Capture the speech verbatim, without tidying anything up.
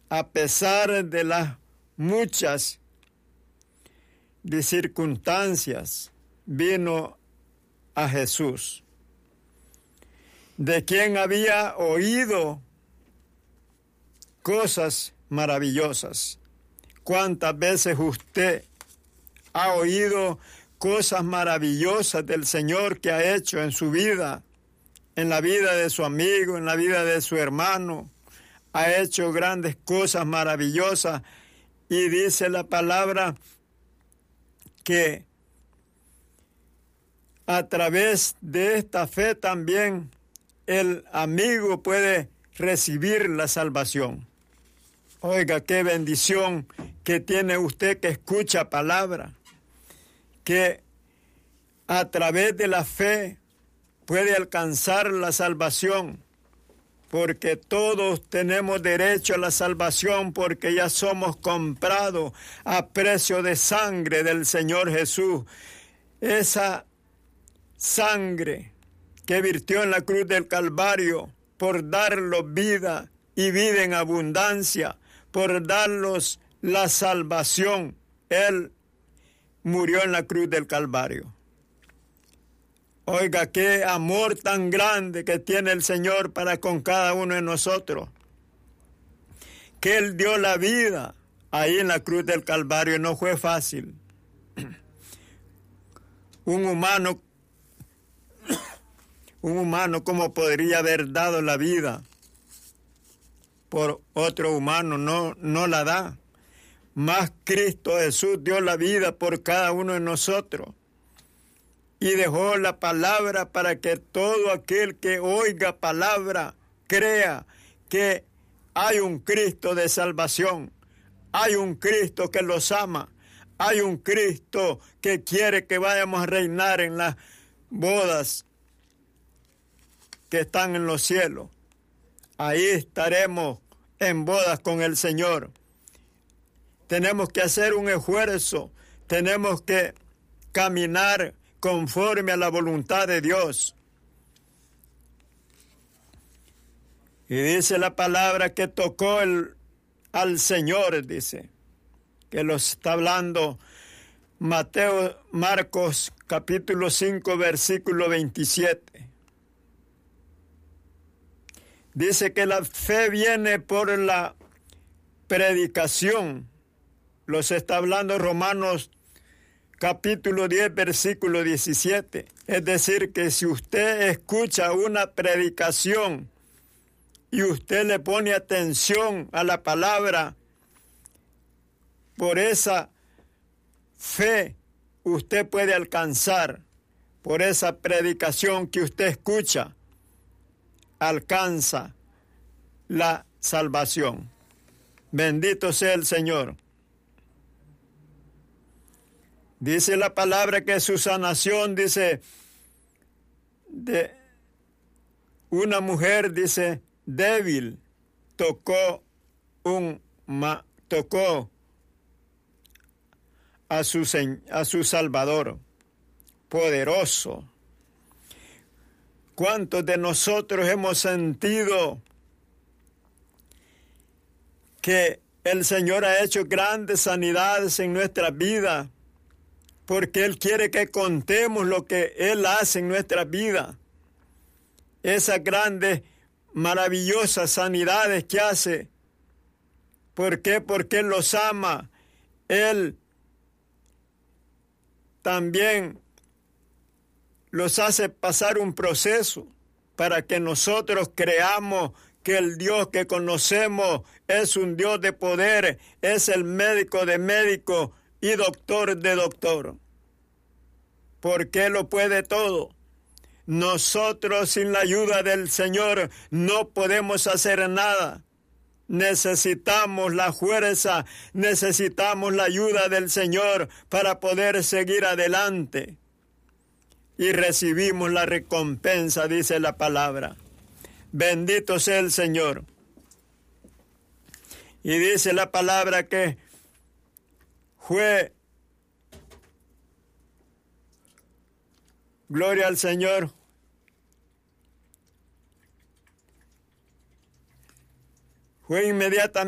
a pesar de las muchas de circunstancias, vino a Jesús, de quien había oído cosas maravillosas. ¿Cuántas veces usted ha oído cosas maravillosas del Señor que ha hecho en su vida, en la vida de su amigo, en la vida de su hermano? Ha hecho grandes cosas maravillosas, y dice la palabra que a través de esta fe también el amigo puede recibir la salvación. Oiga, qué bendición que tiene usted que escucha palabra, que a través de la fe puede alcanzar la salvación, porque todos tenemos derecho a la salvación, porque ya somos comprados a precio de sangre del Señor Jesús. Esa sangre que virtió en la cruz del Calvario por darlos vida y vida en abundancia, por darlos la salvación. Él murió en la cruz del Calvario. Oiga, qué amor tan grande que tiene el Señor para con cada uno de nosotros, que Él dio la vida ahí en la cruz del Calvario. No fue fácil. Un humano, un humano, ¿cómo podría haber dado la vida por otro humano? No, no la da. Mas Cristo Jesús dio la vida por cada uno de nosotros y dejó la palabra para que todo aquel que oiga palabra crea que hay un Cristo de salvación, hay un Cristo que los ama, hay un Cristo que quiere que vayamos a reinar en las bodas que están en los cielos. Ahí estaremos en bodas con el Señor. Tenemos que hacer un esfuerzo, tenemos que caminar conforme a la voluntad de Dios. Y dice la palabra que tocó el, al Señor, dice, que lo está hablando Mateo, Marcos capítulo cinco, versículo veintisiete. Dice que la fe viene por la predicación. Los está hablando Romanos capítulo diez, versículo diecisiete. Es decir, que si usted escucha una predicación y usted le pone atención a la palabra, por esa fe usted puede alcanzar, por esa predicación que usted escucha, alcanza la salvación. Bendito sea el Señor. Dice la palabra que su sanación, dice, de una mujer, dice, débil, tocó un ma, tocó a su, a su Salvador, poderoso. ¿Cuántos de nosotros hemos sentido que el Señor ha hecho grandes sanidades en nuestras vidas? Porque Él quiere que contemos lo que Él hace en nuestras vidas. Esas grandes, maravillosas sanidades que hace. ¿Por qué? Porque Él los ama. Él también los hace pasar un proceso para que nosotros creamos que el Dios que conocemos es un Dios de poder, es el médico de médicos y doctor de doctor, porque Él lo puede todo. Nosotros sin la ayuda del Señor no podemos hacer nada. Necesitamos la fuerza, necesitamos la ayuda del Señor para poder seguir adelante. Y recibimos la recompensa, dice la palabra. Bendito sea el Señor. Y dice la palabra que fue, gloria al Señor, fue inmediatamente